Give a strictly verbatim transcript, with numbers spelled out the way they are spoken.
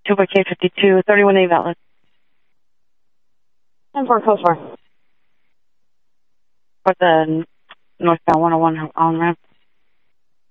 two by K fifty-two, thirty-one A valid. ten four, code four. For the northbound one oh one on ramp.